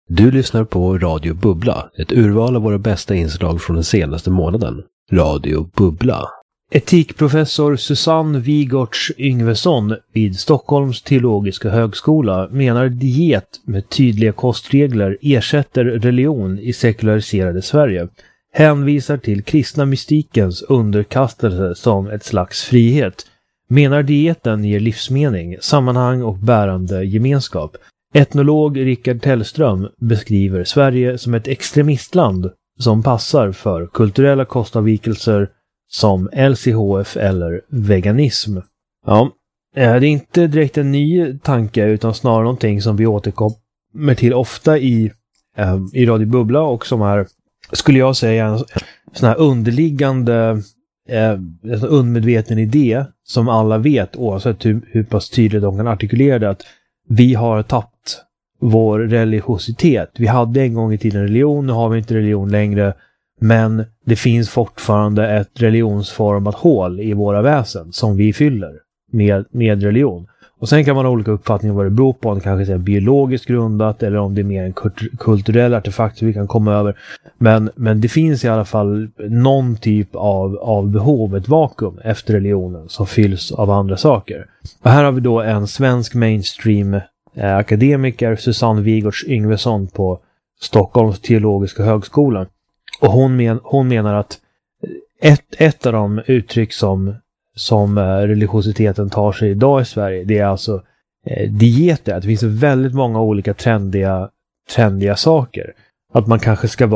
Du lyssnar på Radio Bubbla, ett urval av våra bästa inslag från den senaste månaden. Radio Bubbla. Etikprofessor Susanne Wigårds Yngvesson vid Stockholms teologiska högskola menar diet med tydliga kostregler ersätter religion i sekulariserade Sverige. Hänvisar till kristna mystikens underkastelse som ett slags frihet. Menar dieten ger livsmening, sammanhang och bärande gemenskap. Etnolog Rickard Tellström beskriver Sverige som ett extremistland som passar för kulturella kostavvikelser som LCHF eller veganism. Ja, det är inte direkt en ny tanke utan snarare någonting som vi återkommer till ofta i Radio Bubbla och som är, skulle jag säga, en sån här underliggande undermedveten idé som alla vet, oavsett hur pass tydligt de kan artikulera det, att vi har tappat vår religiositet. Vi hade en gång i tiden religion, nu har vi inte religion längre, men det finns fortfarande ett religionsformat hål i våra väsen som vi fyller med religion. Och sen kan man ha olika uppfattningar vad det beror på, om det kanske är biologiskt grundat eller om det är mer en kulturell artefakt som vi kan komma över. Men det finns i alla fall någon typ av behov, ett vakuum efter religionen som fylls av andra saker. Och här har vi då en svensk mainstream akademiker, Susanne Wigårds Yngvesson på Stockholms teologiska högskola. Och hon menar att ett av de uttryck som religiositeten tar sig idag i Sverige, det är alltså dieter. Det finns väldigt många olika trendiga saker. Att man kanske ska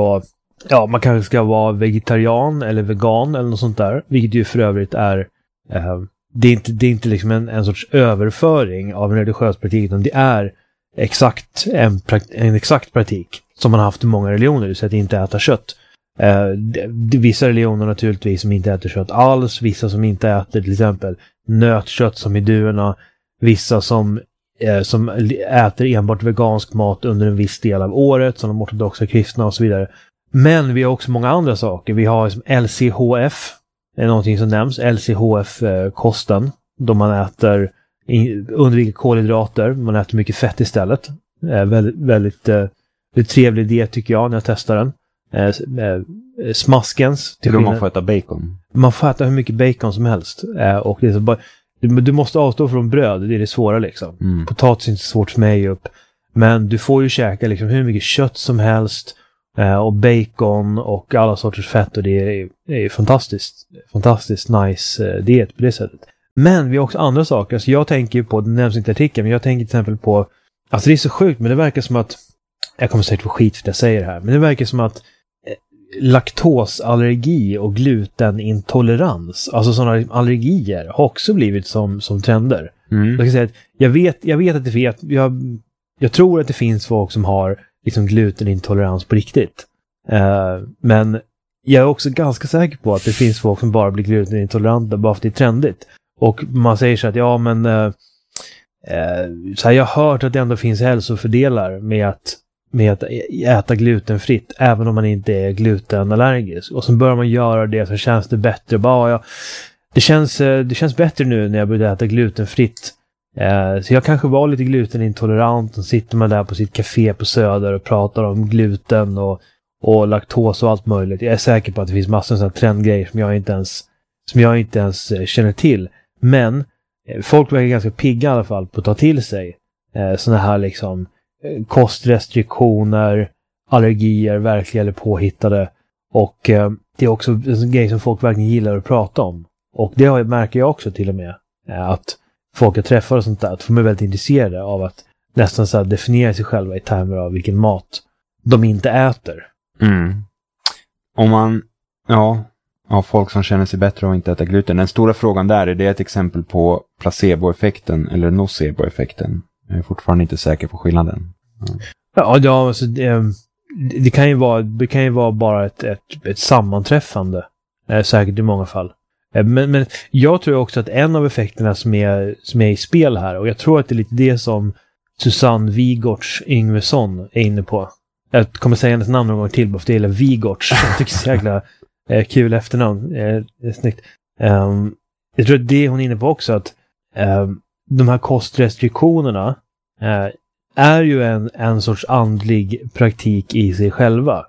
vara vegetarian eller vegan eller något sånt där, vilket ju för övrigt är det är inte liksom en sorts överföring av en religiös praktik, utan det är exakt en exakt praktik som man har haft i många religioner, så att inte äta kött. Vissa religioner naturligtvis som inte äter kött alls, vissa som inte äter till exempel nötkött som i duerna, vissa som äter enbart vegansk mat under en viss del av året, som de ortodoxa kristna och så vidare. Men vi har också många andra saker. Vi har liksom LCHF, är någonting som nämns, LCHF-kosten, då man undviker kolhydrater, man äter mycket fett istället. Väldigt trevlig idé tycker jag när jag testar den. Smaskens. Då man får äta bacon. Man får äta hur mycket bacon som helst. Och det är så bara, du måste avstå från bröd, det är det svåra liksom. Potatis är inte så svårt för mig upp. Men du får ju käka liksom hur mycket kött som helst. Och bacon och alla sorters fett, och det är fantastiskt nice diet på det sättet. Men vi har också andra saker. Alltså jag tänker på, det nämns inte i artikeln, men jag tänker till exempel på, alltså det är så sjukt, men det verkar som att, jag kommer säkert få skit för att jag säger det här, men det verkar som att laktosallergi och glutenintolerans, alltså sådana allergier, har också blivit som trender. Jag kan säga att jag vet att jag tror att det finns folk som har liksom glutenintolerans på riktigt. Men jag är också ganska säker på att det finns folk som bara blir glutenintoleranta bara för att det är trendigt. Och man säger så att så här, jag har hört att det ändå finns hälsofördelar med att äta glutenfritt även om man inte är glutenallergisk. Och så börjar man göra det, så känns det bättre. Det känns bättre nu när jag börjar äta glutenfritt. Så jag kanske var lite glutenintolerant, och sitter man där på sitt café på Söder och pratar om gluten och laktos och allt möjligt. Jag är säker på att det finns massor av sådana trendgrejer som jag inte ens känner till. Men folk verkar ganska pigga i alla fall på att ta till sig sådana här liksom kostrestriktioner, allergier, verkliga eller påhittade. Och det är också en grej som folk verkligen gillar att prata om. Och det märker jag också till och med, att folk jag träffar och sånt där, att de är väldigt intresserade av att nästan så här definiera sig själva i termer av vilken mat de inte äter. Om man, folk som känner sig bättre och inte äter gluten. Den stora frågan där, är det ett exempel på placeboeffekten eller noceboeffekten? Jag är fortfarande inte säker på skillnaden. Ja, alltså det kan ju vara bara ett sammanträffande, säkert i många fall. Men jag tror också att en av effekterna som är i spel här, och jag tror att det är lite det som Susanne Wigårds Yngvesson är inne på. Jag kommer säga hennes namn någon gång till, för det gäller Wigårds. Jag tycker det är så jäkla kul efternamn. Det är snyggt. Jag tror att det hon är inne på också, att de här kostrestriktionerna är ju en sorts andlig praktik i sig själva.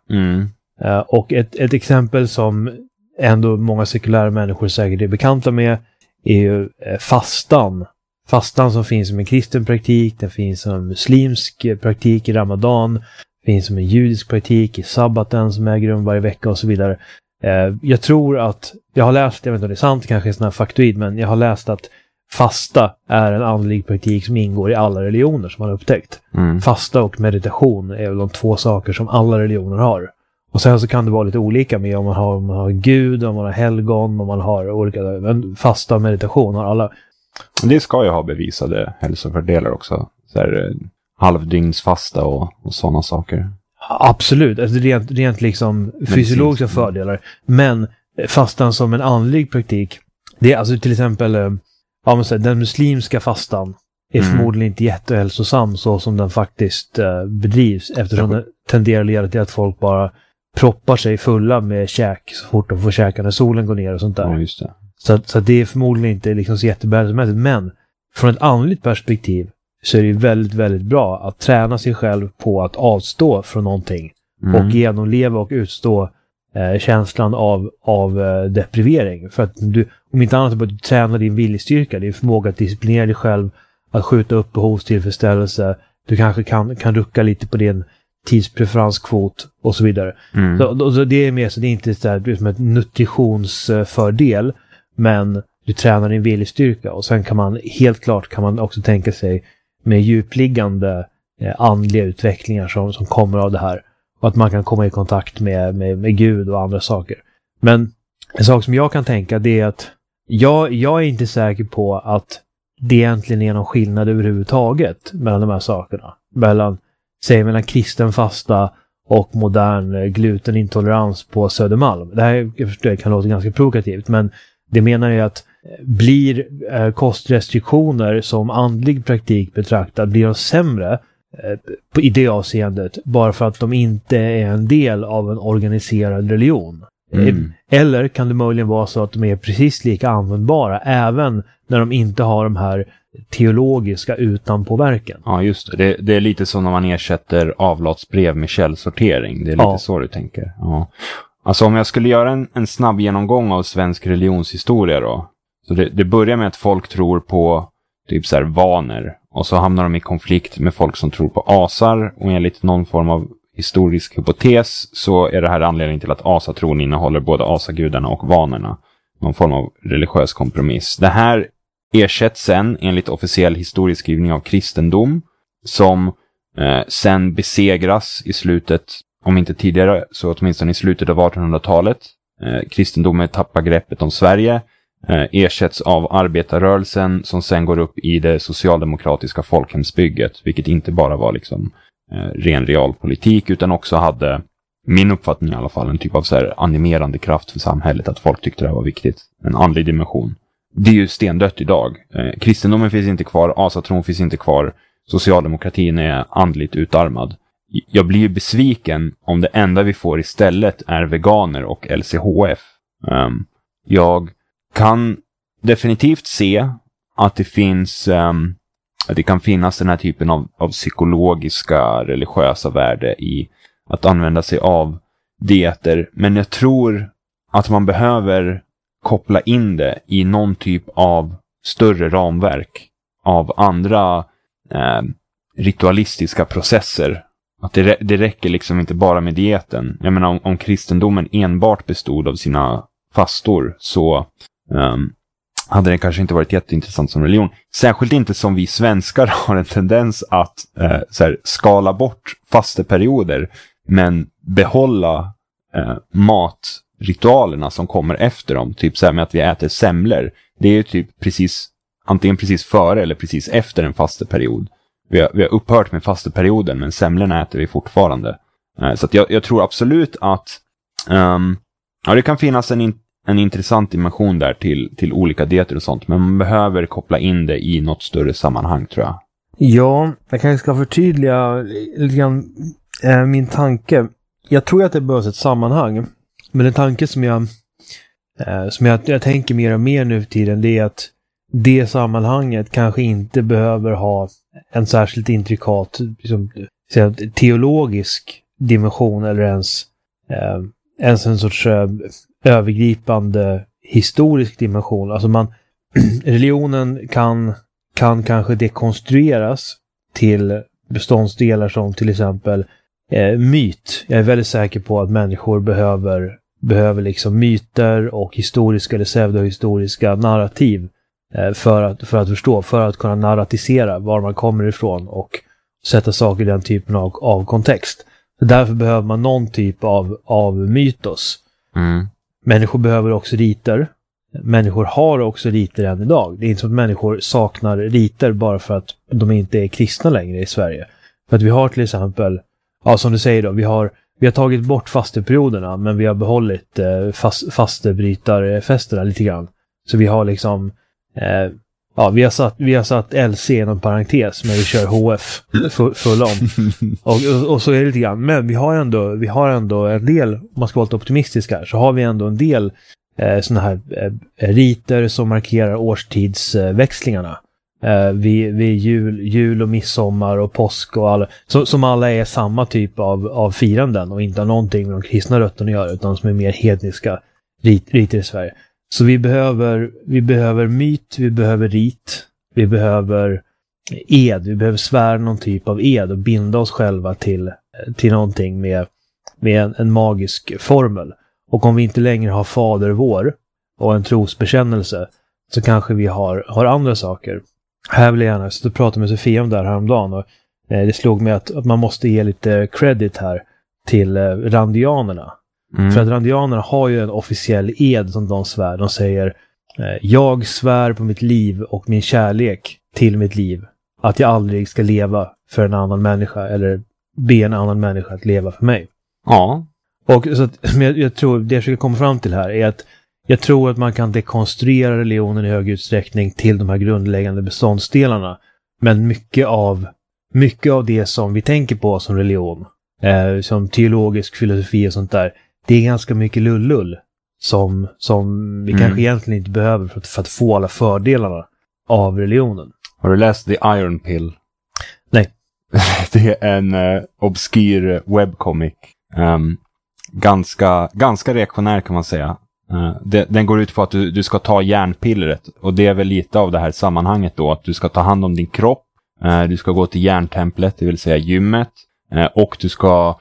Och ett exempel som ändå många sekulära människor säkert är bekanta med är ju fastan. Fastan som finns som en kristen praktik, den finns som en muslimsk praktik i Ramadan, finns som en judisk praktik i sabbaten som äger rum varje vecka och så vidare. Jag tror att, jag har läst, jag vet inte om det är sant, kanske är sån här faktoid, men jag har läst att fasta är en andlig praktik som ingår i alla religioner som man har upptäckt. Fasta och meditation är väl de två saker som alla religioner har. Och sen så kan det vara lite olika med om man har Gud, om man har helgon, om man har olika, men fasta och meditation har alla. Det ska ju ha bevisade hälsofördelar också. Så här, halvdygnsfasta och sådana saker. Absolut, alltså rent liksom fysiologiska fördelar. Men fastan som en andlig praktik, det är alltså till exempel den muslimska fastan är förmodligen inte jättehälsosam så som den faktiskt bedrivs, eftersom den tenderar att leda till att folk bara proppar sig fulla med käk så fort de får käka när solen går ner och sånt där. Ja, just det. Så det är förmodligen inte liksom så jättebärande, men från ett andligt perspektiv så är det väldigt, väldigt bra att träna sig själv på att avstå från någonting och genomleva och utstå känslan av deprivering. För att du, om inte annat, att du tränar din viljestyrka, din förmåga att disciplinera dig själv, att skjuta upp behovstillfredsställelse. Du kanske kan rucka lite på din tidspreferenskvot och så vidare. Så det är mer så det är inte så här, som ett nutritionsfördel, men du tränar din viljestyrka, och sen kan man helt klart också tänka sig med djupliggande andliga utvecklingar som kommer av det här, och att man kan komma i kontakt med Gud och andra saker. Men en sak som jag kan tänka, det är att jag är inte säker på att det egentligen är någon skillnad överhuvudtaget mellan de här sakerna. Mellan kristen fasta och modern glutenintolerans på Södermalm. Det här, jag förstår, kan låta ganska provokativt, men det menar jag att blir kostrestriktioner som andlig praktik betraktad, blir de sämre i det avseendet bara för att de inte är en del av en organiserad religion? Eller kan det möjligen vara så att de är precis lika användbara även när de inte har de här teologiska utanpåverken? Ja, just det. Det är lite som när man ersätter avlatsbrev med källsortering. Det är lite så du tänker. Ja. Alltså om jag skulle göra en snabb genomgång av svensk religionshistoria då. Så det börjar med att folk tror på typ så här vaner. Och så hamnar de i konflikt med folk som tror på asar. Och enligt någon form av historisk hypotes så är det här anledningen till att asatron innehåller både asagudarna och vanorna. Någon form av religiös kompromiss. Det här ersätts sen enligt officiell historieskrivning av kristendom, som sen besegras i slutet, om inte tidigare så åtminstone i slutet av 1800-talet. Kristendomen tappar greppet om Sverige, ersätts av arbetarrörelsen som sen går upp i det socialdemokratiska folkhemsbygget, vilket inte bara var liksom ren realpolitik utan också hade, min uppfattning i alla fall, en typ av så här animerande kraft för samhället, att folk tyckte det var viktigt, en andlig dimension. Det är ju stendött idag. Kristendomen finns inte kvar, asatron finns inte kvar, socialdemokratin är andligt utarmad. Jag blir ju besviken om det enda vi får istället är veganer och LCHF. Jag kan definitivt se att det finns att det kan finnas den här typen av psykologiska, religiösa värde i att använda sig av dieter. Men jag tror att man behöver koppla in det i någon typ av större ramverk av andra ritualistiska processer. Att det räcker liksom inte bara med dieten. Jag menar, om kristendomen enbart bestod av sina fastor så hade det kanske inte varit jätteintressant som religion. Särskilt inte som vi svenskar har en tendens att så här, skala bort fasteperioder men behålla matritualerna som kommer efter dem. Typ så här med att vi äter semlor. Det är ju typ antingen precis före eller precis efter en fasteperiod. Vi har upphört med fasteperioden, men semlorna äter vi fortfarande. Så att jag tror absolut att det kan finnas en intressant dimension där till olika dieter och sånt. Men man behöver koppla in det i något större sammanhang, tror jag. Ja, jag kanske ska förtydliga lite grann min tanke. Jag tror att det behövs ett sammanhang. Men en tanke som jag tänker mer och mer nu för tiden, det är att det sammanhanget kanske inte behöver ha en särskilt intrikat liksom, teologisk dimension eller ens en sorts övergripande historisk dimension. Alltså religionen kan kanske dekonstrueras till beståndsdelar som till exempel myt. Jag är väldigt säker på att människor behöver liksom myter och historiska eller pseudohistoriska narrativ för att förstå, för att kunna narratisera var man kommer ifrån och sätta saker i den typen av kontext. Så därför behöver man någon typ av mytos. Människor behöver också riter. Människor har också riter än idag. Det är inte så att människor saknar riter bara för att de inte är kristna längre i Sverige. För att vi har till exempel, ja som du säger då, vi har tagit bort fasteperioderna men vi har behållit fastebrytarfesterna lite grann. Så vi har liksom vi har satt LC inom parentes men vi kör HF full om. Och så är det lite grann. Men vi har ändå en del, om man ska vara lite optimistisk här, så har vi ändå en del såna här riter som markerar årstidsväxlingarna. Vid jul och midsommar och påsk och alla, som alla är samma typ av firanden och inte har någonting med de kristna rötterna att göra utan som är mer hedniska riter i Sverige. Så vi behöver myt, vi behöver rit, vi behöver ed, vi behöver svära någon typ av ed och binda oss själva till någonting med en magisk formel. Och om vi inte längre har fader vår och en trosbekännelse så kanske vi har andra saker. Här vill jag gärna så prata med Sofia om det här häromdagen och det slog mig att man måste ge lite credit här till randianerna. För att randianerna har ju en officiell ed som de svär. De säger jag svär på mitt liv och min kärlek till mitt liv att jag aldrig ska leva för en annan människa eller be en annan människa att leva för mig. Ja. Och så att, jag tror det jag försöker komma fram till här är att jag tror att man kan dekonstruera religionen i hög utsträckning till de här grundläggande beståndsdelarna. Men mycket av det som vi tänker på som religion, som teologisk filosofi och sånt där, det är ganska mycket lullull som vi kanske egentligen inte behöver för att få alla fördelarna av religionen. Har du läst The Iron Pill? Nej. Det är en obskyr webcomic. Ganska reaktionär kan man säga. Den går ut på att du ska ta järnpillret. Och det är väl lite av det här sammanhanget då. Att du ska ta hand om din kropp. Du ska gå till järntemplet, det vill säga gymmet. Och du ska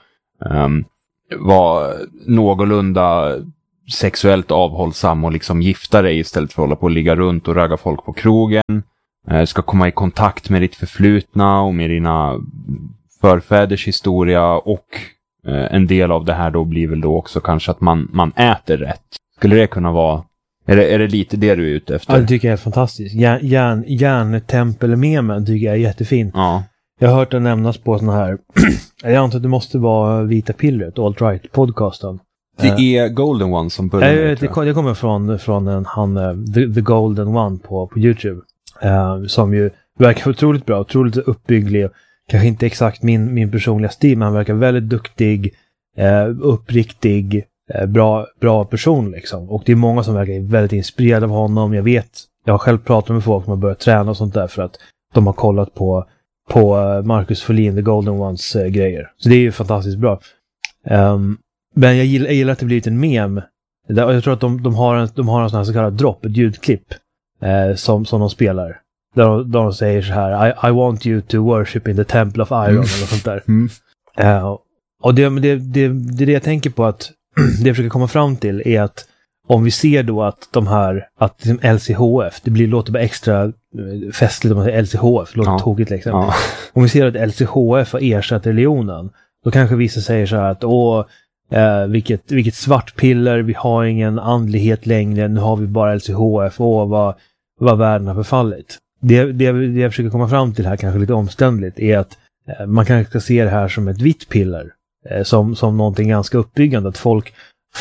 vara någorlunda sexuellt avhållsam och liksom gifta dig istället för att hålla på och ligga runt och ragga folk på krogen. Du ska komma i kontakt med ditt förflutna och med dina förfäders historia. Och en del av det här då blir väl då också kanske att man äter rätt. Skulle det kunna vara... Är det lite det du är ute efter? Ja, det tycker jag är fantastiskt. Järntempelmemen tycker jag är jättefint. Ja. Jag har hört det nämnas på såna här... jag antar att det måste vara Vita Pillret, Alt Right podcasten. Det är Golden One som börjar. Det kommer från The Golden One på YouTube. Som ju verkar otroligt bra, otroligt uppbygglig. Kanske inte exakt min personliga stil, men han verkar väldigt duktig, uppriktig, bra person liksom. Och det är många som verkar väldigt inspirerade av honom. Jag har själv pratat med folk som har börjat träna och sånt där för att de har kollat på Marcus Folin, The Golden Ones grejer. Så det är ju fantastiskt bra. Men jag gillar att det blivit en mem. Jag tror att de har en sån här så kallad drop, ett ljudklipp som de spelar. Där de säger så här: I want you to worship in the temple of iron eller sånt där. Och det är det jag tänker på, att det jag försöker komma fram till är att om vi ser då att liksom LCHF, låter bara extra festligt om man säger LCHF, låter tokigt liksom. Ja. Om vi ser att LCHF har ersatt religionen, då kanske vissa säger så här att vilket svart piller, vi har ingen andlighet längre, nu har vi bara LCHF, vad världen har förfallit. Det jag försöker komma fram till här, kanske lite omständligt, är att man kanske ska se det här som ett vitt piller, som någonting ganska uppbyggande, att folk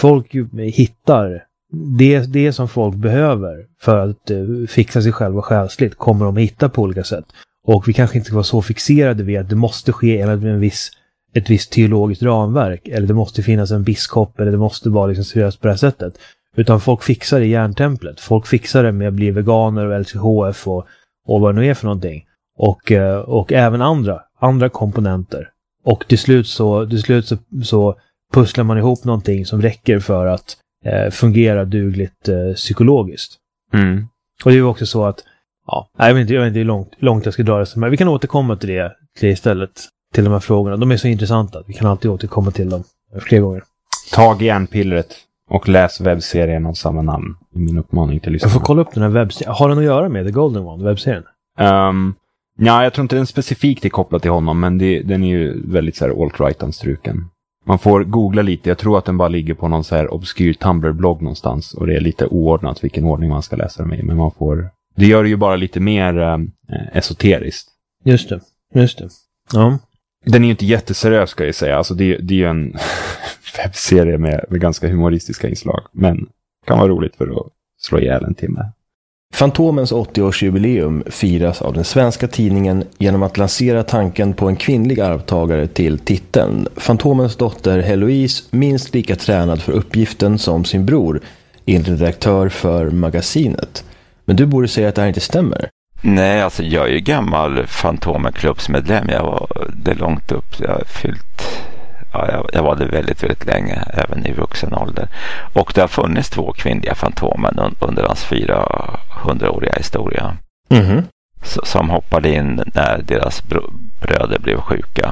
hittar det som folk behöver för att fixa sig själva själsligt, kommer de att hitta på olika sätt. Och vi kanske inte ska vara så fixerade vid att det måste ske enligt ett visst teologiskt ramverk, eller det måste finnas en biskop, eller det måste vara liksom seriöst på det här sättet. Utan folk fixar det i hjärntemplet. Folk fixar det med att bli veganer och LCHF och vad det nu är för någonting. Och även andra komponenter. Och till slut så pusslar man ihop någonting som räcker för att fungera dugligt psykologiskt. Mm. Och det är ju också så att jag vet inte hur långt jag ska dra det. Men vi kan återkomma till det istället. Till de här frågorna. De är så intressanta att vi kan alltid återkomma till dem fler gånger. Tag hjärnpillret och läs webbserien av samma namn. I min uppmaning till lyssnarna. Jag får kolla upp den här webbserien. Har den att göra med The Golden One, webbserien? Ja, jag tror inte den specifikt är kopplad till honom, men den är ju väldigt så här alt-right-anstruken. Man får googla lite. Jag tror att den bara ligger på någon så här obskyr Tumblr-blogg någonstans. Och det är lite oordnat vilken ordning man ska läsa dem i. Men man får... Det gör det ju bara lite mer esoteriskt. Just det. Ja. Den är ju inte jätteseriös, ska jag säga. Alltså det är ju en webbserie med ganska humoristiska inslag. Men kan vara roligt för att slå ihjäl en timme. Fantomens 80-årsjubileum firas av den svenska tidningen genom att lansera tanken på en kvinnlig arvtagare till titeln. Fantomens dotter Heloise, minst lika tränad för uppgiften som sin bror, är redaktör för magasinet. Men du borde säga att det här inte stämmer. Nej, alltså jag är ju gammal Fantomen-klubbsmedlem. Det är långt upp. Jag var det väldigt, väldigt länge, även i vuxen ålder. Och det har funnits 2 kvinnliga Fantomen under hans 400-åriga historia. Mm-hmm. Som hoppade in när deras bröder blev sjuka.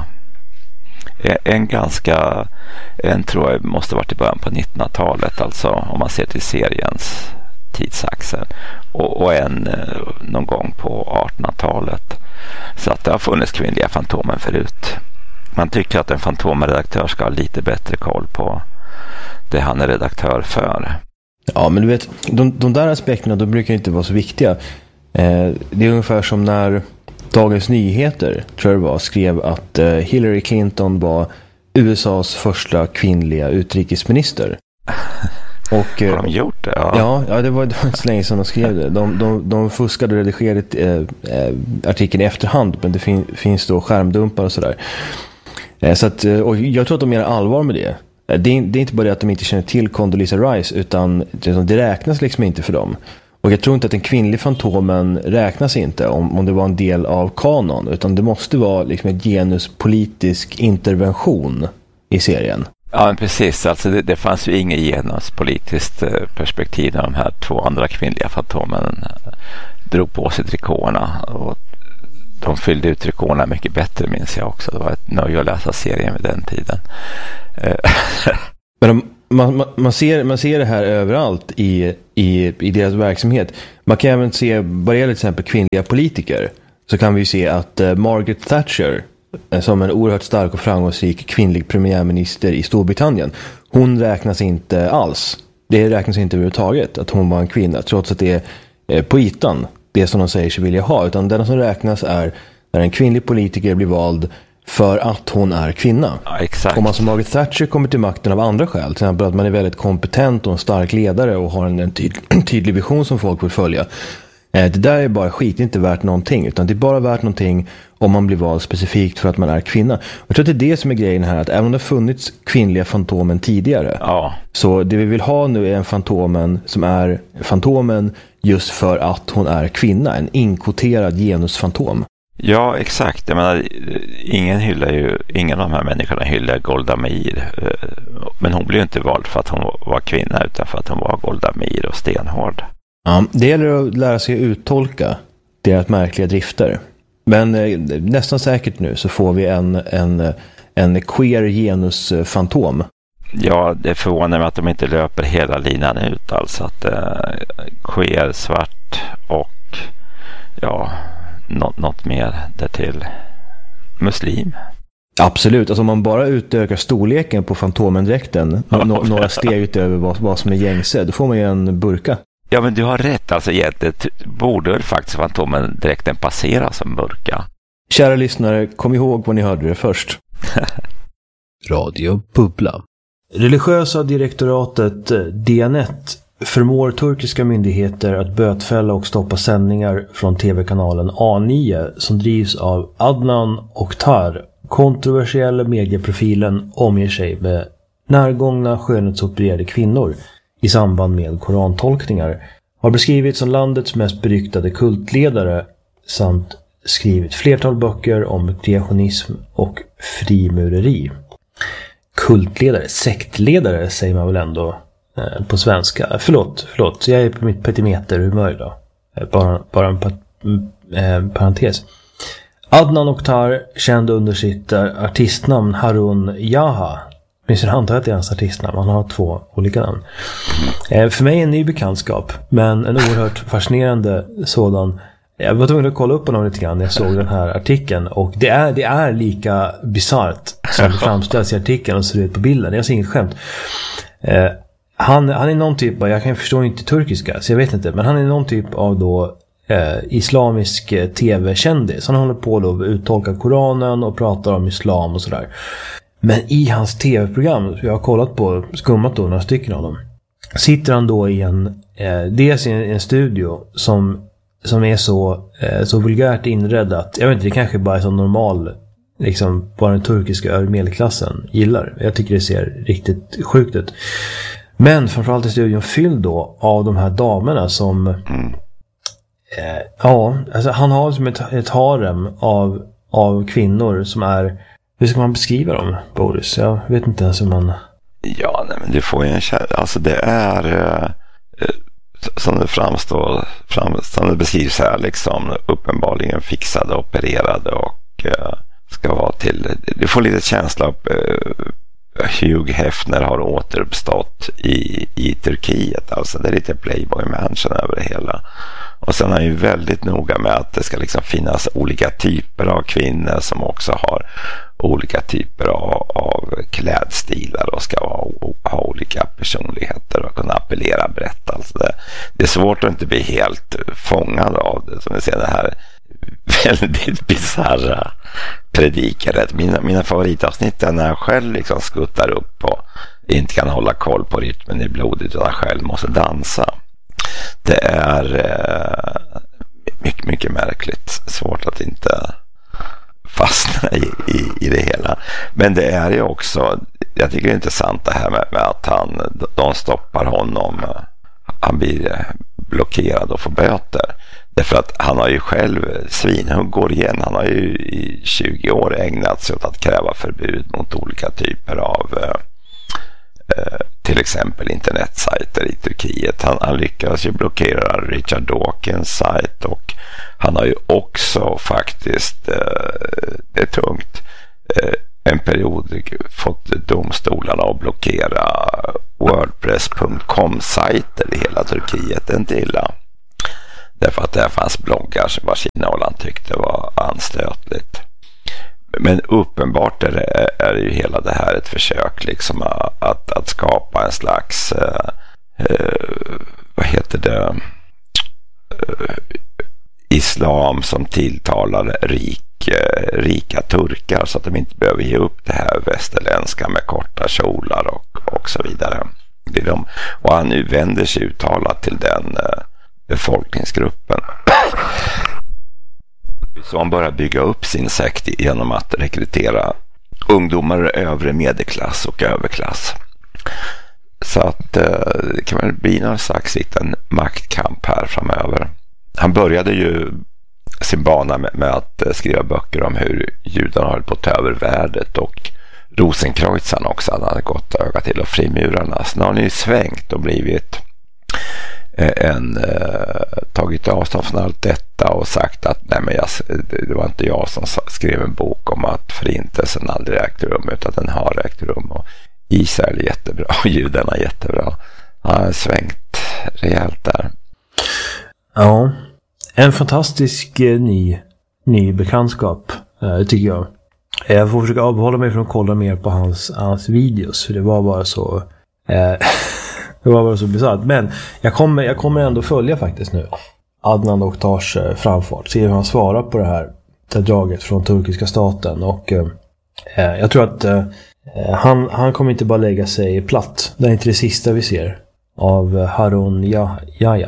En tror jag måste ha varit i början på 1900-talet, alltså om man ser till seriens tidsaxel, och en någon gång på 1800-talet. Så att det har funnits kvinnliga Fantomen förut. Man tycker att en Fantomen-redaktör ska ha lite bättre koll på det han är redaktör för. Ja, men du vet, de där aspekterna, de brukar inte vara så viktiga. Det är ungefär som när Dagens Nyheter, tror jag det var, skrev att Hillary Clinton var USAs första kvinnliga utrikesminister. Och, har de gjort det? Ja, det var inte så länge sedan de skrev det. De fuskade och redigerade artikeln i efterhand, men det finns då skärmdumpar och sådär. Så att, och jag tror att de menar allvar med det. Det är inte bara det att de inte känner till Condoleezza Rice, utan det räknas liksom inte för dem. Och jag tror inte att en kvinnlig Fantomen räknas inte om det var en del av kanon, utan det måste vara liksom en genuspolitisk intervention i serien. Ja, men precis. Alltså det fanns ju inget genuspolitiskt perspektiv när de här 2 andra kvinnliga Fantomen drog på sig trikåerna. Och de fyllde ut trikåerna mycket bättre, minns jag också. Det var ett nöje att läsa serien vid den tiden. Men man ser det här överallt i deras verksamhet. Man kan även se, vad det gäller till exempel kvinnliga politiker, så kan vi ju se att Margaret Thatcher, som en oerhört stark och framgångsrik kvinnlig premiärminister i Storbritannien, hon räknas inte alls. Det räknas inte överhuvudtaget att hon var en kvinna, trots att det är på ytan det som de säger sig vilja ha. Utan den som räknas är när en kvinnlig politiker blir vald för att hon är kvinna. Ja, exakt. Om man som Margaret Thatcher kommer till makten av andra skäl, till exempel att man är väldigt kompetent och en stark ledare och har en tydlig vision som folk vill följa. Det där är bara skit, inte värt någonting, utan det är bara värt någonting om man blir vald specifikt för att man är kvinna. Jag tror att det är det som är grejen här, att även om det funnits kvinnliga Fantomen tidigare, så det vi vill ha nu är en Fantomen som är Fantomen just för att hon är kvinna, en inkvoterad genusfantom. Ja, exakt. Jag menar, ingen av de här människorna hyllar Golda Meir. Men hon blev inte vald för att hon var kvinna, utan för att hon var Golda Meir och stenhård. Ja, det gäller att lära sig uttolka deras märkliga drifter. Men nästan säkert nu så får vi en queer genusfantom. Ja, det förvånar mig att de inte löper hela linan ut. Alltså att queer, svart och något mer därtill. Muslim. Absolut, alltså om man bara utökar storleken på Fantomendräkten några steg utöver vad som är gängse, då får man ju en burka. Ja, men du har rätt. Alltså egentligen borde väl faktiskt Fantomendräkten passera som burka. Kära lyssnare, kom ihåg vad ni hörde det först. Radio Bubbla. Religiösa direktoratet Diyanet förmår turkiska myndigheter att bötfälla och stoppa sändningar från tv-kanalen A9 som drivs av Adnan Oktar. Kontroversiella medieprofilen omger sig med närgångna skönhetsopererade kvinnor. i samband med korantolkningar. Har beskrivits som landets mest beryktade kultledare samt skrivit flertal böcker om kreationism och frimureri. Kultledare, sektledare säger man väl ändå på svenska. Förlåt, jag är på mitt petimeterhumör idag. Bara en parentes. Adnan Oktar, känd under sitt artistnamn Harun Jaha. Minns jag antar att det är hans artistnamn. Han har 2 olika namn. För mig en ny bekantskap, men en oerhört fascinerande sådan. Jag var tvungen att kolla upp honom lite grann när jag såg den här artikeln. Och det är lika bizarrt som det framställs i artikeln och ser ut på bilden. Jag ser inget skämt. Han är någon typ av, jag kan förstå inte turkiska så jag vet inte, men han är någon typ av då islamisk tv-kändis. Han håller på då att uttolka Koranen och pratar om islam och sådär. Men i hans tv-program, jag har kollat på, skummat då några stycken av dem, sitter han då i dels i en studio som är så vulgärt inredd att, jag vet inte, det kanske bara är så normal, liksom bara den turkiska medelklassen gillar. Jag tycker det ser riktigt sjukt ut. Men framförallt är studion fylld då av de här damerna som alltså han har som ett harem av kvinnor som är, hur ska man beskriva dem, Boris? Jag vet inte ens hur man... Ja, nej, men du får ju en alltså det är som det framstår som det beskrivs här, liksom uppenbarligen fixade, opererade och ska vara till, du får lite känsla av Hugh Hefner har återuppstått i Turkiet, alltså det är lite Playboy Mansion över det hela. Och sen är han ju väldigt noga med att det ska liksom finnas olika typer av kvinnor som också har olika typer av klädstilar och ska ha olika personligheter och kunna appellera brett. Alltså det är svårt att inte bli helt fångad av det, som ni ser, det här väldigt bizarra predikaret. Mina favoritavsnitt är när han själv liksom skuttar upp och inte kan hålla koll på rytmen i blodet utan han själv måste dansa. Det är mycket, mycket märkligt. Svårt att inte fastna i det hela. Men det är ju också, jag tycker det är intressant det här med att de stoppar honom. Han blir blockerad och får böter. Därför att han har ju själv går igen. Han har ju i 20 år ägnat sig åt att kräva förbud mot olika typer av till exempel internetsajter i Turkiet. Han lyckades ju blockera Richard Dawkins sajt och han har ju också faktiskt, det är tungt, en period fått domstolarna att blockera wordpress.com-sajter i hela Turkiet. En till. Därför att det fanns bloggar som vars innehåll han tyckte var anstötligt. Men uppenbart är ju hela det här ett försök liksom att skapa en slags islam som tilltalar rika turkar så att de inte behöver ge upp det här västerländska med korta kjolar och så vidare. Och han nu vänder sig uttalat till den befolkningsgruppen. Så han börjar bygga upp sin sekt genom att rekrytera ungdomar, övre medelklass och överklass. Så att det kan väl bli någon slags liten maktkamp här framöver. Han började ju sin bana med att skriva böcker om hur judarna höll på att ta över världet och Rosenkreuzarna också hade gått öga till och frimurarna. Så nu har han ju svängt och blivit tagit avstånd från allt detta och sagt att nej, men det var inte jag som skrev en bok om att förintelsen aldrig ägt rum utan den har ägt rum och Israel är jättebra och judarna är jättebra. Han har svängt rejält där. Ja, en fantastisk ny bekantskap tycker jag. Jag får försöka avhålla mig från att kolla mer på hans videos för det var bara så det var bara så bisarrt. Men jag kommer ändå följa faktiskt nu Adnan Oktars framfart. Se hur han svarar på det här draget från turkiska staten. Och jag tror att han kommer inte bara lägga sig platt. Det är inte det sista vi ser av Harun Jaja.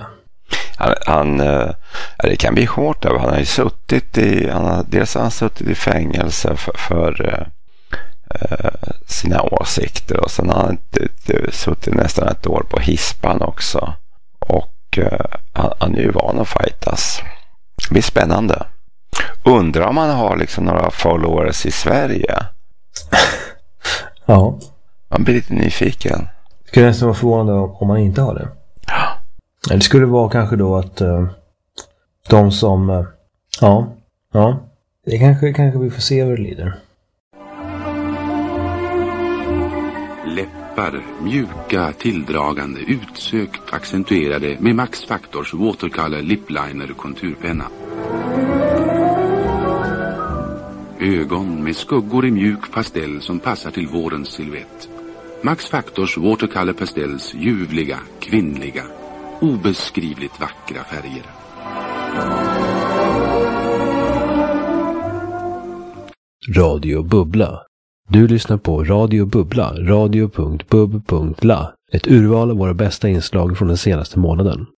Det kan bli hårt. Han har ju suttit i fängelse för sina åsikter. Och sen har han suttit nästan ett år på Hispan också. Och han är ju van att fightas. Det blir spännande. Undrar om han har liksom några followers i Sverige. Ja. Man blir lite nyfiken. Skulle nästan vara förvånande om man inte har det. Ja. Det skulle vara kanske då att de som... ja. Det kanske vi får se över det lider. Läppar, mjuka, tilldragande, utsökt, accentuerade med Max Factors Watercolor Lip Liner konturpenna. Ögon med skuggor i mjuk pastell som passar till vårens silhuett. Max Factors Watercolor Pastels ljuvliga, kvinnliga, obeskrivligt vackra färger. Radio Bubbla. Du lyssnar på Radio Bubbla, radio.bub.la. Ett urval av våra bästa inslag från den senaste månaden.